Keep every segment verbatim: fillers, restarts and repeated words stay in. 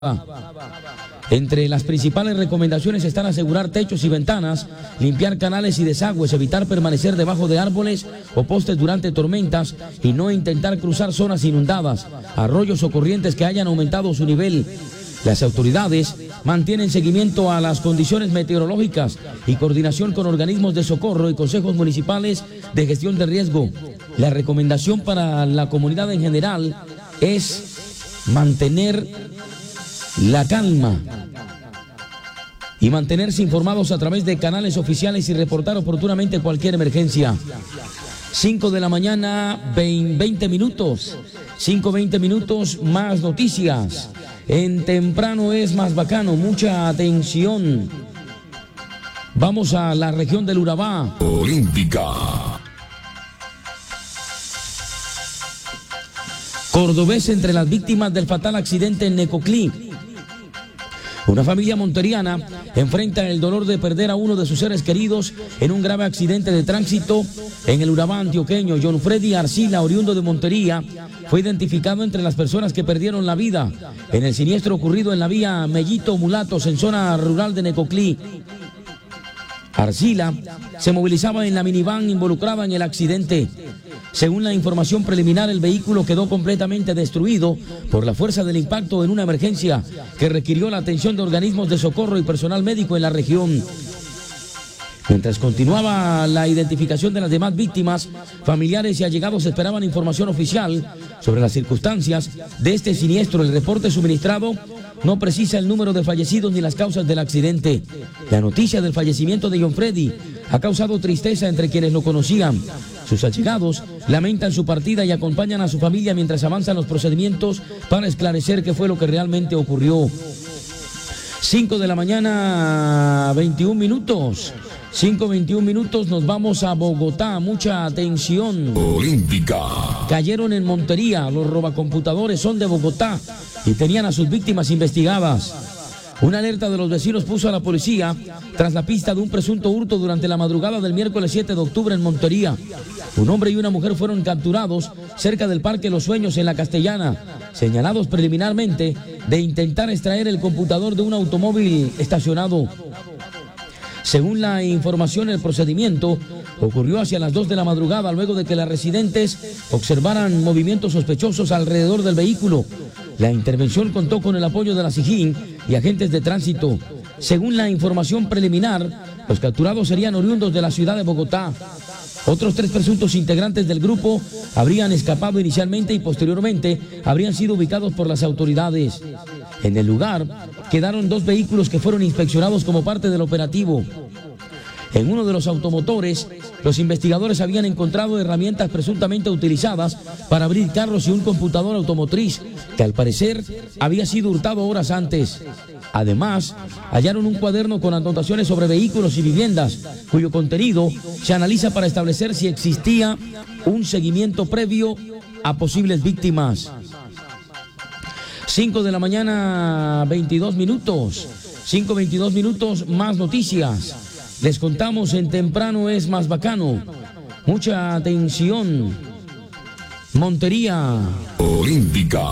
Entre las principales recomendaciones están asegurar techos y ventanas, limpiar canales y desagües, evitar permanecer debajo de árboles o postes durante tormentas y no intentar cruzar zonas inundadas, arroyos o corrientes que hayan aumentado su nivel. Las autoridades mantienen seguimiento a las condiciones meteorológicas y coordinación con organismos de socorro y consejos municipales de gestión de riesgo. La recomendación para la comunidad en general es mantener la calma y mantenerse informados a través de canales oficiales y reportar oportunamente cualquier emergencia. cinco de la mañana, veinte minutos. cinco, veinte minutos, más noticias. En temprano es más bacano, mucha atención. Vamos a la región del Urabá. Olímpica. Cordobés entre las víctimas del fatal accidente en Necoclí. Una familia monteriana enfrenta el dolor de perder a uno de sus seres queridos en un grave accidente de tránsito en el Urabá antioqueño. John Freddy Arcila, oriundo de Montería, fue identificado entre las personas que perdieron la vida en el siniestro ocurrido en la vía Mellito Mulatos en zona rural de Necoclí. Arcila se movilizaba en la minivan involucrada en el accidente. Según la información preliminar, el vehículo quedó completamente destruido por la fuerza del impacto en una emergencia que requirió la atención de organismos de socorro y personal médico en la región. Mientras continuaba la identificación de las demás víctimas, familiares y allegados esperaban información oficial sobre las circunstancias de este siniestro. El reporte suministrado no precisa el número de fallecidos ni las causas del accidente. La noticia del fallecimiento de John Freddy ha causado tristeza entre quienes lo conocían. Sus allegados lamentan su partida y acompañan a su familia mientras avanzan los procedimientos para esclarecer qué fue lo que realmente ocurrió. cinco de la mañana, veintiún minutos. cinco, veintiún minutos, nos vamos a Bogotá. Mucha atención. Olímpica. Cayeron en Montería. Los robacomputadores son de Bogotá y tenían a sus víctimas investigadas. Una alerta de los vecinos puso a la policía tras la pista de un presunto hurto durante la madrugada del miércoles siete de octubre en Montería. Un hombre y una mujer fueron capturados cerca del Parque Los Sueños en La Castellana, señalados preliminarmente de intentar extraer el computador de un automóvil estacionado. Según la información, el procedimiento ocurrió hacia las dos de la madrugada luego de que las residentes observaran movimientos sospechosos alrededor del vehículo. La intervención contó con el apoyo de la SIJIN y agentes de tránsito. Según la información preliminar, los capturados serían oriundos de la ciudad de Bogotá. Otros tres presuntos integrantes del grupo habrían escapado inicialmente y posteriormente habrían sido ubicados por las autoridades. En el lugar quedaron dos vehículos que fueron inspeccionados como parte del operativo. En uno de los automotores, los investigadores habían encontrado herramientas presuntamente utilizadas para abrir carros y un computador automotriz que al parecer había sido hurtado horas antes. Además, hallaron un cuaderno con anotaciones sobre vehículos y viviendas, cuyo contenido se analiza para establecer si existía un seguimiento previo a posibles víctimas. cinco de la mañana, veintidós minutos. cinco, veintidós minutos, más noticias. Les contamos en temprano es más bacano. Mucha atención. Montería. Olímpica.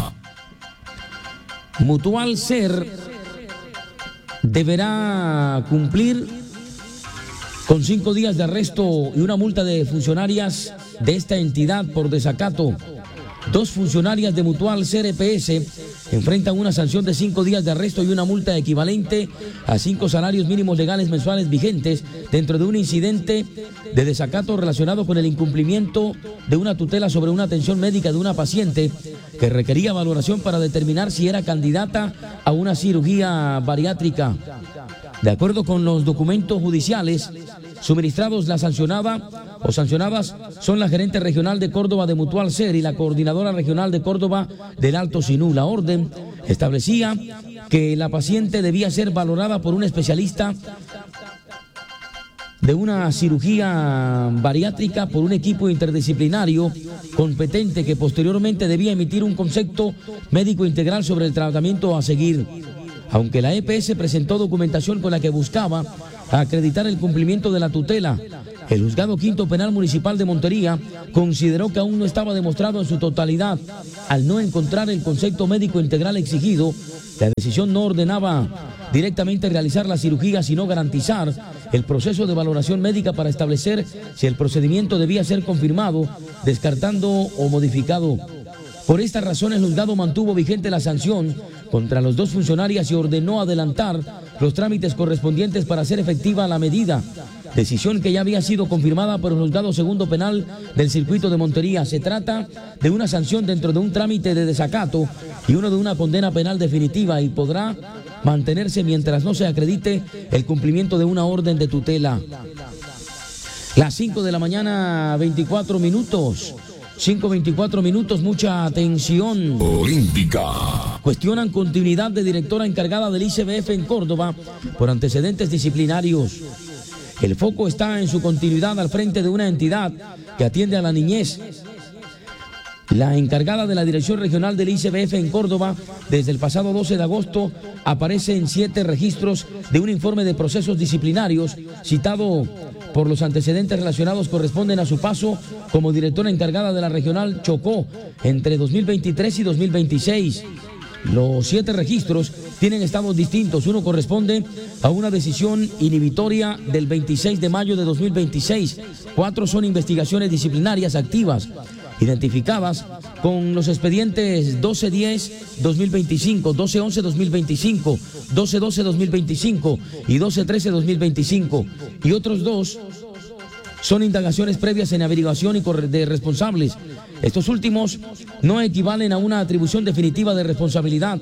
Mutual Ser deberá cumplir con cinco días de arresto y una multa de funcionarias de esta entidad por desacato. Dos funcionarias de Mutual Ser E P S enfrentan una sanción de cinco días de arresto y una multa equivalente a cinco salarios mínimos legales mensuales vigentes dentro de un incidente de desacato relacionado con el incumplimiento de una tutela sobre una atención médica de una paciente que requería valoración para determinar si era candidata a una cirugía bariátrica. De acuerdo con los documentos judiciales suministrados, la sancionada o sancionadas son la gerente regional de Córdoba de Mutual Ser y la coordinadora regional de Córdoba del Alto Sinú. La orden establecía que la paciente debía ser valorada por un especialista de una cirugía bariátrica por un equipo interdisciplinario competente que posteriormente debía emitir un concepto médico integral sobre el tratamiento a seguir. Aunque la E P S presentó documentación con la que buscaba acreditar el cumplimiento de la tutela, El juzgado quinto penal municipal de Montería consideró que aún no estaba demostrado en su totalidad. Al no encontrar el concepto médico integral exigido, la decisión no ordenaba directamente realizar la cirugía, sino garantizar el proceso de valoración médica para establecer si el procedimiento debía ser confirmado, descartando o modificado. Por esta razón, el juzgado mantuvo vigente la sanción contra los dos funcionarios y ordenó adelantar los trámites correspondientes para hacer efectiva la medida. Decisión que ya había sido confirmada por el juzgado segundo penal del circuito de Montería. Se trata de una sanción dentro de un trámite de desacato y uno de una condena penal definitiva, y podrá mantenerse mientras no se acredite el cumplimiento de una orden de tutela. Las cinco de la mañana, veinticuatro minutos. cinco veinticuatro minutos, mucha atención. Olímpica. Cuestionan continuidad de directora encargada del I C B F en Córdoba por antecedentes disciplinarios. El foco está en su continuidad al frente de una entidad que atiende a la niñez. La encargada de la Dirección Regional del I C B F en Córdoba, desde el pasado doce de agosto, aparece en siete registros de un informe de procesos disciplinarios citado por los antecedentes relacionados corresponden a su paso como directora encargada de la Regional Chocó entre dos mil veintitrés y dos mil veintiséis. Los siete registros tienen estados distintos. Uno corresponde a una decisión inhibitoria del veintiséis de mayo de dos mil veintiséis. Cuatro son investigaciones disciplinarias activas, identificadas con los expedientes doce diez dos mil veinticinco, doce once dos mil veinticinco, doce doce dos mil veinticinco y doce trece dos mil veinticinco. Y otros dos son indagaciones previas en averiguación y de responsables. Estos últimos no equivalen a una atribución definitiva de responsabilidad.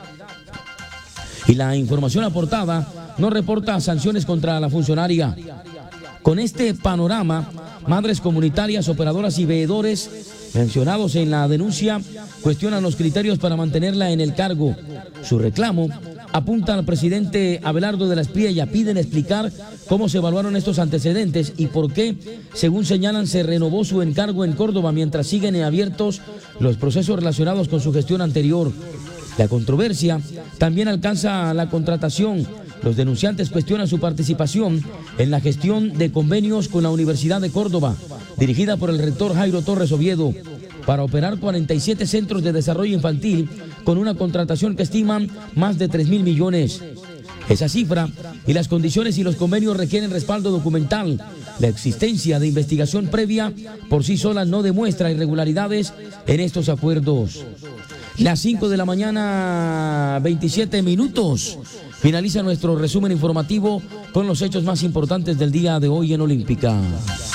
Y la información aportada no reporta sanciones contra la funcionaria. Con este panorama, madres comunitarias, operadoras y veedores mencionados en la denuncia cuestionan los criterios para mantenerla en el cargo. Su reclamo apunta al presidente Abelardo de la Espriella. Piden explicar cómo se evaluaron estos antecedentes y por qué, según señalan, se renovó su encargo en Córdoba mientras siguen abiertos los procesos relacionados con su gestión anterior. La controversia también alcanza la contratación. Los denunciantes cuestionan su participación en la gestión de convenios con la Universidad de Córdoba, dirigida por el rector Jairo Torres Oviedo, para operar cuarenta y siete centros de desarrollo infantil con una contratación que estiman más de tres mil millones. Esa cifra y las condiciones y los convenios requieren respaldo documental. La existencia de investigación previa por sí sola no demuestra irregularidades en estos acuerdos. Las cinco de la mañana, veintisiete minutos. Finaliza nuestro resumen informativo con los hechos más importantes del día de hoy en Olímpica.